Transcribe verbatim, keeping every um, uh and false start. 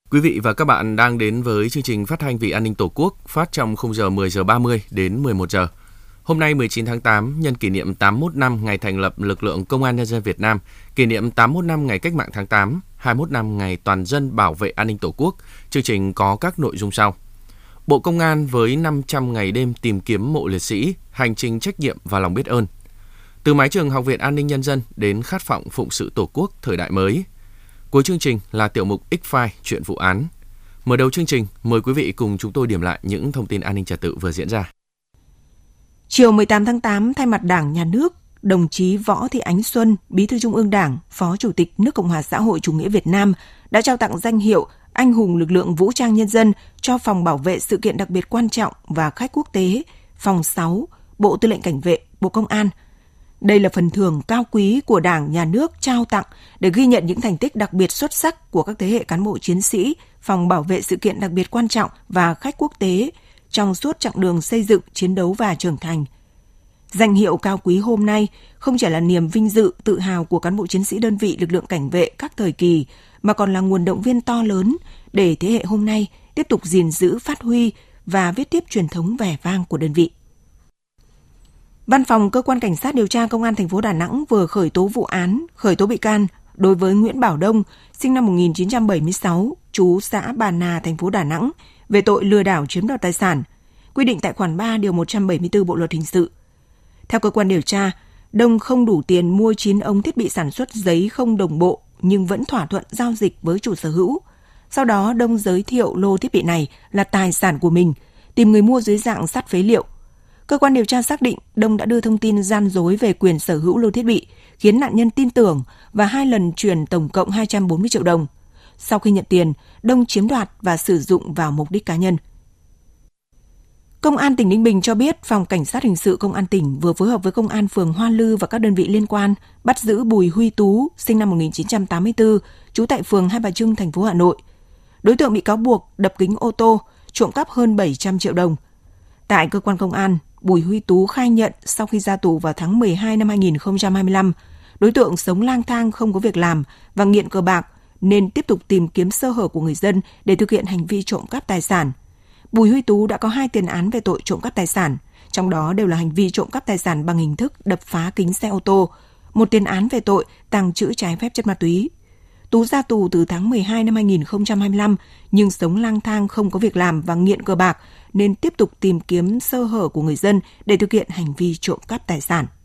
Quý vị và các bạn đang đến với chương trình phát thanh Vì An ninh Tổ quốc phát trong khung giờ mười giờ ba mươi đến mười một giờ. Hôm nay mười chín tháng tám, nhân kỷ niệm tám mươi mốt năm ngày thành lập lực lượng Công an Nhân dân Việt Nam, kỷ niệm tám mươi mốt năm ngày Cách mạng tháng tám, hai mươi mốt năm ngày toàn dân bảo vệ an ninh Tổ quốc, chương trình có các nội dung sau. Bộ Công an với năm trăm ngày đêm tìm kiếm mộ liệt sĩ, hành trình trách nhiệm và lòng biết ơn. Từ mái trường Học viện An ninh Nhân dân đến khát vọng phụng sự Tổ quốc thời đại mới. Cuối chương trình là tiểu mục X-File chuyện vụ án. Mở đầu chương trình, mời quý vị cùng chúng tôi điểm lại những thông tin an ninh trật tự vừa diễn ra. Chiều mười tám tháng tám, thay mặt Đảng, Nhà nước, đồng chí Võ Thị Ánh Xuân, Bí thư Trung ương Đảng, Phó Chủ tịch nước Cộng hòa xã hội chủ nghĩa Việt Nam đã trao tặng danh hiệu Anh hùng lực lượng vũ trang nhân dân cho Phòng bảo vệ sự kiện đặc biệt quan trọng và khách quốc tế, Phòng sáu, Bộ Tư lệnh Cảnh vệ, Bộ Công an. Đây là phần thưởng cao quý của Đảng, Nhà nước trao tặng để ghi nhận những thành tích đặc biệt xuất sắc của các thế hệ cán bộ chiến sĩ Phòng bảo vệ sự kiện đặc biệt quan trọng và khách quốc tế trong suốt chặng đường xây dựng, chiến đấu và trưởng thành. Danh hiệu cao quý hôm nay không chỉ là niềm vinh dự, tự hào của cán bộ chiến sĩ đơn vị lực lượng cảnh vệ các thời kỳ, mà còn là nguồn động viên to lớn để thế hệ hôm nay tiếp tục gìn giữ, phát huy và viết tiếp truyền thống vẻ vang của đơn vị. Văn phòng Cơ quan Cảnh sát điều tra Công an thành phố Đà Nẵng vừa khởi tố vụ án, khởi tố bị can đối với Nguyễn Bảo Đông, sinh năm một nghìn chín trăm bảy mươi sáu, trú xã Bà Nà, thành phố Đà Nẵng, về tội lừa đảo chiếm đoạt tài sản, quy định tại khoản ba điều một trăm bảy mươi tư Bộ luật hình sự. Theo cơ quan điều tra, Đông không đủ tiền mua chín ống thiết bị sản xuất giấy không đồng bộ nhưng vẫn thỏa thuận giao dịch với chủ sở hữu. Sau đó, Đông giới thiệu lô thiết bị này là tài sản của mình, tìm người mua dưới dạng sắt phế liệu. Cơ quan điều tra xác định Đông đã đưa thông tin gian dối về quyền sở hữu lô thiết bị, khiến nạn nhân tin tưởng và hai lần chuyển tổng cộng hai trăm bốn mươi triệu đồng. Sau khi nhận tiền, Đông chiếm đoạt và sử dụng vào mục đích cá nhân. Công an tỉnh Ninh Bình cho biết Phòng Cảnh sát Hình sự Công an tỉnh vừa phối hợp với Công an phường Hoa Lư và các đơn vị liên quan bắt giữ Bùi Huy Tú, sinh năm một nghìn chín trăm tám mươi tư, trú tại phường Hai Bà Trưng, thành phố Hà Nội. Đối tượng bị cáo buộc đập kính ô tô, trộm cắp hơn bảy trăm triệu đồng. Tại cơ quan công an, Bùi Huy Tú khai nhận sau khi ra tù vào tháng mười hai năm hai nghìn không trăm hai mươi lăm, đối tượng sống lang thang không có việc làm và nghiện cờ bạc nên tiếp tục tìm kiếm sơ hở của người dân để thực hiện hành vi trộm cắp tài sản. Bùi Huy Tú đã có hai tiền án về tội trộm cắp tài sản, trong đó đều là hành vi trộm cắp tài sản bằng hình thức đập phá kính xe ô tô, một tiền án về tội tàng trữ trái phép chất ma túy. Tú ra tù từ tháng mười hai năm hai nghìn không trăm hai mươi lăm nhưng sống lang thang không có việc làm và nghiện cờ bạc nên tiếp tục tìm kiếm sơ hở của người dân để thực hiện hành vi trộm cắp tài sản.